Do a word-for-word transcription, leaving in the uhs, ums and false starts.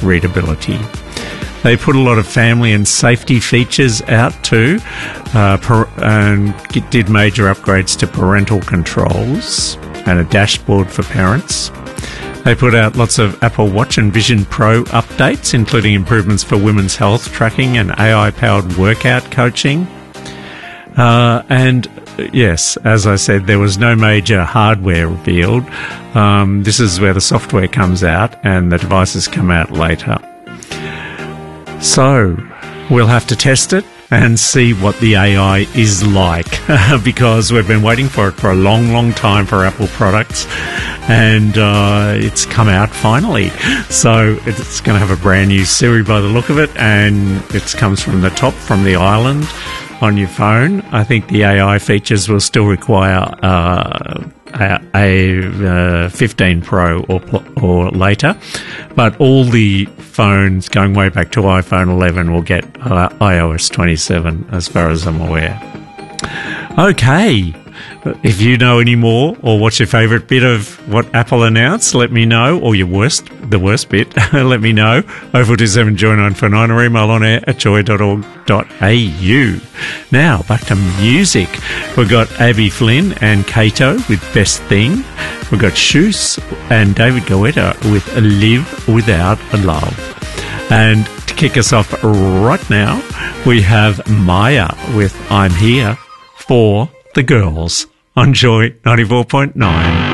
readability. They put a lot of family and safety features out too, uh, per- and did major upgrades to parental controls and a dashboard for parents. They put out lots of Apple Watch and Vision Pro updates, including improvements for women's health tracking and A I-powered workout coaching. Uh, and yes, as I said, there was no major hardware revealed. Um, this is where the software comes out and the devices come out later. So we'll have to test it and see what the A I is like because we've been waiting for it for a long, long time for Apple products, and uh, it's come out finally. So it's going to have a brand new Siri by the look of it, and it comes from the top, from the island on your phone. I think the A I features will still require uh, a, a uh, fifteen Pro or or later, but all the phones going way back to iPhone eleven will get uh, i O S twenty-seven, as far as I'm aware. Okay. If you know any more, or what's your favourite bit of what Apple announced, let me know, or your worst, the worst bit, let me know. oh four two seven joy nine four nine or email on air at joy dot org dot a u. Now, back to music. We've got Abby Flynn and Kato with Best Thing. We've got Shoes and David Guetta with Live Without Love. And to kick us off right now, we have Maya with I'm Here for the Girls on Joy ninety-four point nine.